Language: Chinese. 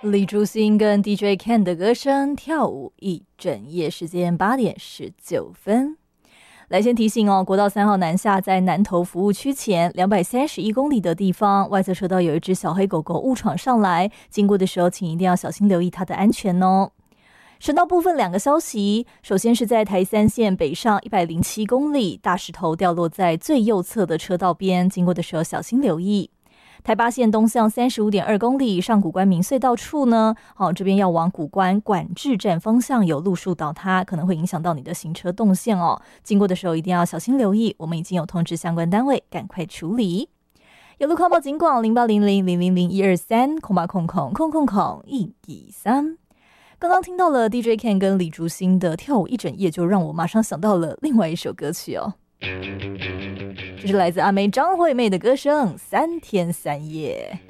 李竹新跟 DJ Ken 的歌声跳舞一整夜，时间8点19分。来先提醒国道3号南下在南投服务区前231公里的地方，外侧车道有一只小黑狗狗误闯上来，经过的时候请一定要小心留意它的安全哦。省道部分2个消息，首先是在台3线北上107公里，大石头掉落在最右侧的车道边，经过的时候小心留意。台8线东向35.2公里，上古关民隧道处呢，这边要往古关管制站方向有路树倒塌，可能会影响到你的行车动线哦。经过的时候一定要小心留意，我们已经有通知相关单位赶快处理。有路况报警广0800000123空8空空空空空113。刚刚听到了 DJ Ken 跟李竹新的跳舞一整夜，就让我马上想到了另外一首歌曲哦。这是来自阿妹张惠妹的歌声《3天3夜》。